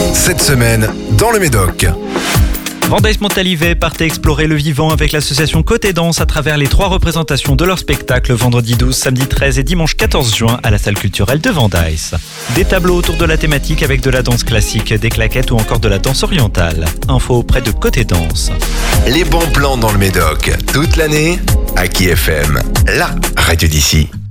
Cette semaine, dans le Médoc. Vendays Montalivet partait explorer le vivant avec l'association Côté Danse à travers les 3 représentations de leur spectacle vendredi 12, samedi 13 et dimanche 14 juin à la salle culturelle de Vendays. Des tableaux autour de la thématique avec de la danse classique, des claquettes ou encore de la danse orientale. Info auprès de Côté Danse. Les bons plans dans le Médoc, toute l'année, à Aki FM, la radio d'ici.